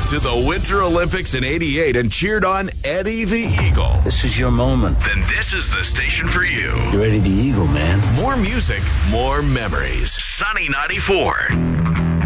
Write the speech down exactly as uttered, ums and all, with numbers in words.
to the Winter Olympics in eighty-eight and cheered on Eddie the Eagle, This is your moment. then this is the station for you. You're Eddie the Eagle, man. More music, more memories. Sunny ninety-four.